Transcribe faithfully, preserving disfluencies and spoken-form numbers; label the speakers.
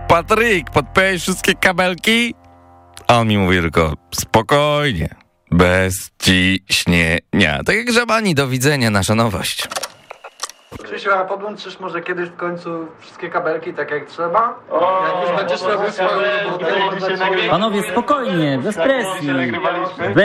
Speaker 1: Patryk, podpiąłeś wszystkie kabelki? A on mi mówi tylko, spokojnie, bez ciśnienia. Tak jak Żabani, do widzenia, nasza nowość.
Speaker 2: Krzysiu, a podłączysz może kiedyś w końcu wszystkie kabelki tak jak trzeba? O, jak już będziesz robił swoją robotę.
Speaker 3: Panowie, spokojnie, bez presji.